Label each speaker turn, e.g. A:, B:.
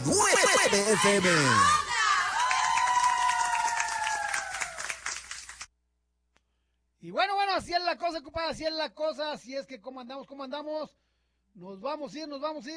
A: 99 FM.
B: Y bueno, así es la cosa, compadre, así es la cosa, así es que, ¿cómo andamos? Nos vamos a ir.